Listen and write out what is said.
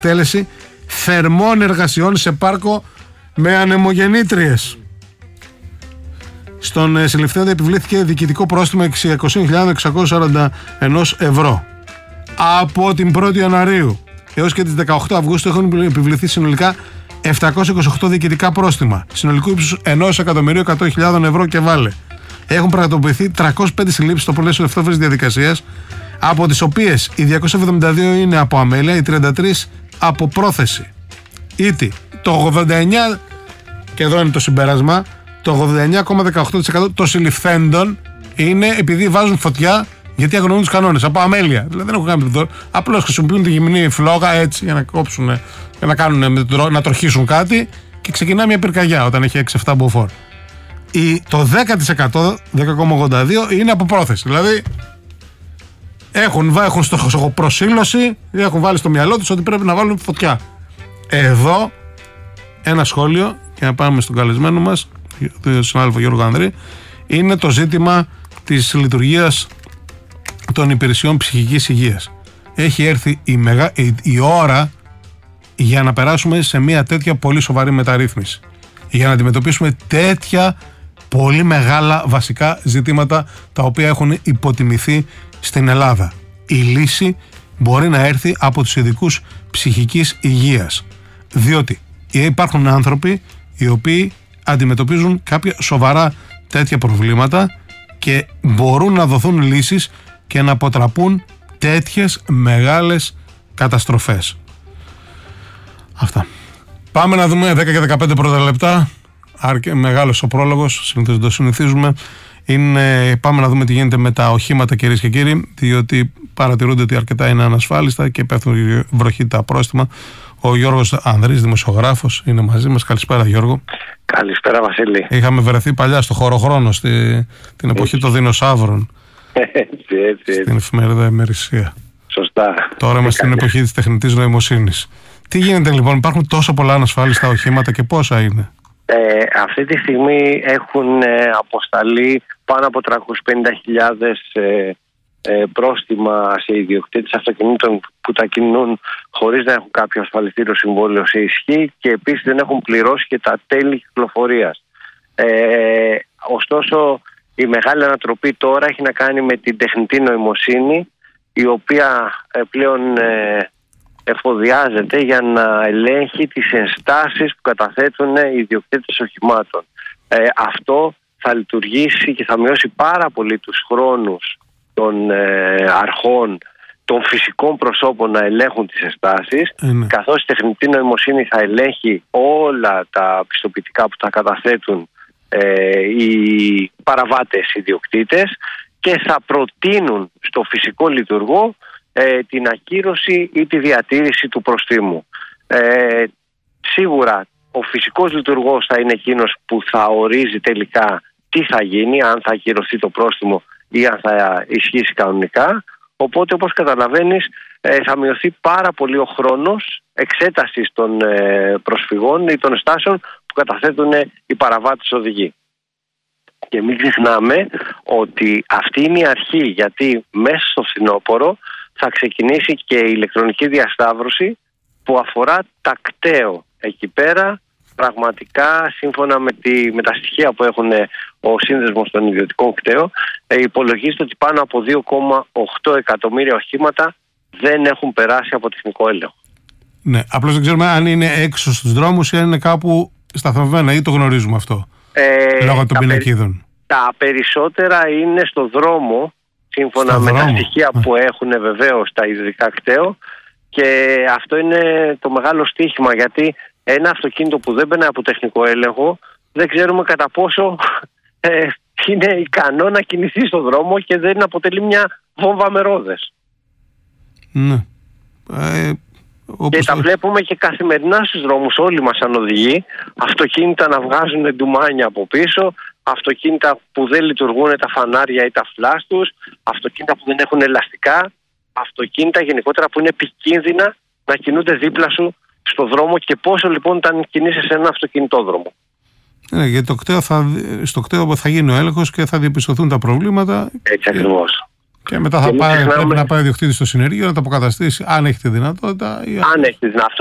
εκτέλεση θερμών εργασιών σε πάρκο με ανεμογεννήτριες. Στον συλληφθέντα επιβλήθηκε διοικητικό πρόστιμο 600.641 ευρώ. Από την 1η Ιανουαρίου έως και τις 18 Αυγούστου έχουν επιβληθεί συνολικά 728 διοικητικά πρόστιμα συνολικού ύψους 1.100.000 ευρώ και βάλε. Έχουν πραγματοποιηθεί 305 συλλήψεις στο πλαίσιο αυτής διαδικασίας, από τις οποίες οι 272 είναι από αμέλεια, οι 33 από πρόθεση. Ήτι το 89, και εδώ είναι το συμπέρασμα, το 89,18% των συλληφθέντων είναι επειδή βάζουν φωτιά γιατί αγνοούν τους κανόνες. Από αμέλεια. Δηλαδή δεν έχουν κάνει δώρο. Απλώς χρησιμοποιούν τη γυμνή φλόγα έτσι για να κόψουν, για να κάνουν, να τροχίσουν κάτι και ξεκινάει μια πυρκαγιά όταν έχει 6-7 μποφόρ. Το 10%, 10,82% είναι από πρόθεση. Δηλαδή έχουν στοχοπροσήλωση ή έχουν βάλει στο μυαλό τους ότι πρέπει να βάλουν φωτιά. Εδώ ένα σχόλιο και να πάμε στον καλεσμένο μας, τον συνάδελφο Γιώργο Ανδρή, είναι το ζήτημα της λειτουργίας των υπηρεσιών ψυχικής υγείας. Έχει έρθει η ώρα για να περάσουμε σε μια τέτοια πολύ σοβαρή μεταρρύθμιση, για να αντιμετωπίσουμε τέτοια πολύ μεγάλα βασικά ζητήματα τα οποία έχουν υποτιμηθεί στην Ελλάδα. Η λύση μπορεί να έρθει από τους ειδικούς ψυχικής υγείας, διότι υπάρχουν άνθρωποι οι οποίοι αντιμετωπίζουν κάποια σοβαρά τέτοια προβλήματα και μπορούν να δοθούν λύσεις και να αποτραπούν τέτοιες μεγάλες καταστροφές. Αυτά. Πάμε να δούμε 10 και 15 πρώτα λεπτά. Μεγάλος ο πρόλογος, το συνηθίζουμε. Πάμε να δούμε τι γίνεται με τα οχήματα, κυρίες και κύριοι, διότι παρατηρούνται ότι αρκετά είναι ανασφάλιστα και πέφτουν βροχή τα πρόστιμα. Ο Γιώργος Ανδρής, δημοσιογράφος, είναι μαζί μας. Καλησπέρα, Γιώργο. Καλησπέρα, Βασίλη. Είχαμε βρεθεί παλιά στο χωροχρόνο, την εποχή των δεινοσαύρων. Έτσι. Στην εφημερίδα Ημερησία. Σωστά. Τώρα είμαστε στην εποχή της τεχνητής νοημοσύνης. Τι γίνεται λοιπόν, υπάρχουν τόσο πολλά ανασφάλιστα οχήματα και πόσα είναι? Αυτή τη στιγμή έχουν αποσταλεί πάνω από 350.000 πρόστιμα σε ιδιοκτήτες αυτοκινήτων που τα κινούν χωρίς να έχουν κάποιο ασφαλιστήριο συμβόλαιο σε ισχύ και επίσης δεν έχουν πληρώσει και τα τέλη κυκλοφορίας. Ωστόσο, η μεγάλη ανατροπή τώρα έχει να κάνει με την τεχνητή νοημοσύνη, η οποία πλέον εφοδιάζεται για να ελέγχει τις ενστάσεις που καταθέτουν οι ιδιοκτήτες οχημάτων. Αυτό θα λειτουργήσει και θα μειώσει πάρα πολύ τους χρόνους των αρχών, των φυσικών προσώπων να ελέγχουν τις ενστάσεις, καθώς η τεχνητή νοημοσύνη θα ελέγχει όλα τα πιστοποιητικά που θα καταθέτουν οι παραβάτες ιδιοκτήτες και θα προτείνουν στο φυσικό λειτουργό την ακύρωση ή τη διατήρηση του προστίμου. Σίγουρα ο φυσικός λειτουργός θα είναι εκείνος που θα ορίζει τελικά τι θα γίνει, αν θα ακυρωθεί το πρόστιμο ή αν θα ισχύσει κανονικά. Οπότε, όπως καταλαβαίνεις, θα μειωθεί πάρα πολύ ο χρόνος εξέτασης των προσφυγών ή των στάσεων που καταθέτουν οι παραβάτες οδηγοί. Και μην ξεχνάμε ότι αυτή είναι η αρχή, γιατί μέσα στο φθινόπωρο θα ξεκινήσει και η ηλεκτρονική διασταύρωση που αφορά τα κταίο. Εκεί πέρα πραγματικά, σύμφωνα με τα στοιχεία που έχουν ο Σύνδεσμος των Ιδιωτικών Κταίων, υπολογίζεται ότι πάνω από 2,8 εκατομμύρια οχήματα δεν έχουν περάσει από τεχνικό έλεγχο. Ναι, απλώς δεν ξέρουμε αν είναι έξω στους δρόμους ή αν είναι κάπου σταθμευμένα, ή το γνωρίζουμε αυτό, λόγω των πινακίδων. Τα περισσότερα είναι στο δρόμο, σύμφωνα με τα στοιχεία που έχουν βεβαίως τα ιδιωτικά κταίο, και αυτό είναι το μεγάλο στοίχημα, γιατί ένα αυτοκίνητο που δεν περνάει από τεχνικό έλεγχο δεν ξέρουμε κατά πόσο είναι ικανό να κινηθεί στον δρόμο και δεν αποτελεί μια βόμβα με ρόδες. Ναι. Και τα βλέπουμε και καθημερινά στους δρόμους όλοι μας σαν οδηγοί. Αυτοκίνητα να βγάζουν ντουμάνια από πίσω, αυτοκίνητα που δεν λειτουργούν τα φανάρια ή τα φλάς τους, αυτοκίνητα που δεν έχουν ελαστικά, αυτοκίνητα γενικότερα που είναι επικίνδυνα να κινούνται δίπλα σου στο δρόμο, και πόσο λοιπόν όταν κινείσαι σε ένα αυτοκινητόδρομο. Ναι, γιατί στο κταίο θα γίνει ο έλεγχος και θα διαπιστωθούν τα προβλήματα. Έτσι ακριβώς. Και μετά πρέπει να πάει ο ιδιοκτήτης στο συνεργείο να το αποκαταστήσει, αν έχει τη δυνατότητα. Αν έχει τη δυνατότητα.